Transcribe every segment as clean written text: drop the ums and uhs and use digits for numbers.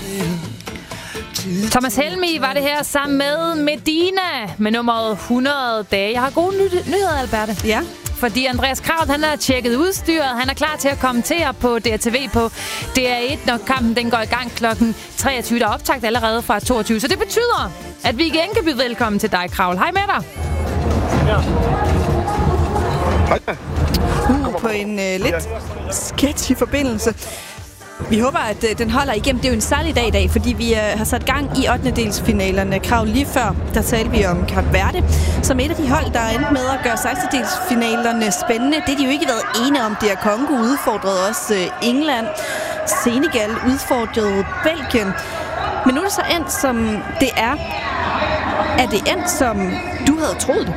Thomas Helmig var det her sammen med Medina med nummeret 100 dage. Jeg har gode nyheder, Alberte. Ja. Fordi Andreas Kraut, han har tjekket udstyret. Han er klar til at kommentere på DRTV på DR1, når kampen den går i gang kl. 23. Der er optakt allerede fra 22. Så det betyder, at vi igen kan byde velkommen til dig, Kraul. Hej med dig. Ja. Hej. På en lidt sketchy forbindelse. Vi håber, at den holder igennem. Det er jo en særlig dag i dag, fordi vi har sat gang i 8. delsfinalerne. Krav lige før, der talte vi om Cape Verde, som et af de hold, der er endt med at gøre 16. delsfinalerne spændende. Det har de jo ikke været enige om. DR Congo udfordrede også England. Senegal udfordrede Belgien. Men nu er det så endt, som det er. Er det endt, som du havde troet det?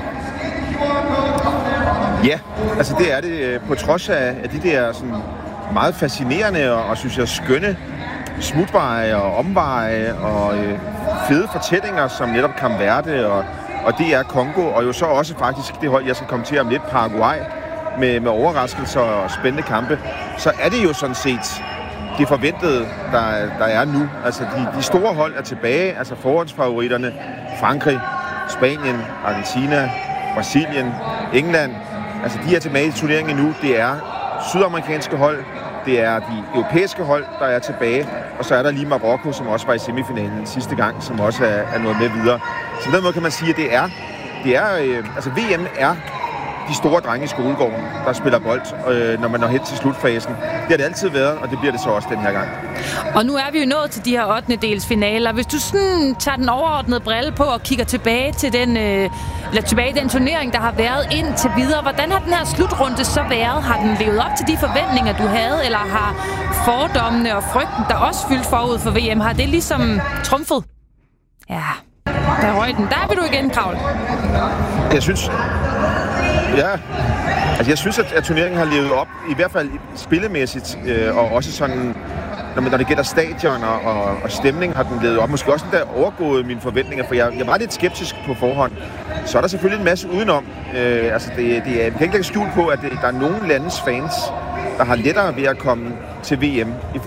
Ja, altså det er det. På trods af de der sådan meget fascinerende og synes jeg skønne smutveje og omveje og fede fortællinger som netop Cape Verde og DR Congo, og jo så også faktisk det hold, jeg skal kommentere om lidt, Paraguay, med overraskelser og spændende kampe, så er det jo sådan set det forventede, der er nu. Altså de store hold er tilbage, altså forhåndsfavoritterne, Frankrig, Spanien, Argentina, Brasilien, England, altså de er tilbage i turneringen nu. Det er sydamerikanske hold, det er de europæiske hold, der er tilbage, og så er der lige Marokko, som også var i semifinalen sidste gang, som også er nået med videre. Så på den måde kan man sige, at altså VM er de store drenge i skolegården, der spiller bold, når man når hen til slutfasen. Det har det altid været, og det bliver det så også den her gang. Og nu er vi jo nået til de her 8. delsfinaler. Hvis du sådan tager den overordnede brille på og kigger tilbage til den turnering, der har været indtil videre, hvordan har den her slutrunde så været? Har den levet op til de forventninger, du havde, eller har fordommene og frygten, der også fyldt forud for VM, har det ligesom trumfet? Ja, der røg den. Der er vi du igen, Kraul. Jeg synes... Ja, altså jeg synes, at turneringen har levet op, i hvert fald spillemæssigt, og også sådan, når det gælder stadion og stemning, har den levet op. Måske også den der overgået mine forventninger, for jeg var lidt skeptisk på forhånd. Så er der selvfølgelig en masse udenom. Altså vi kan ikke lægge skjul på, at der er nogle landes fans, der har lettere ved at komme til VM i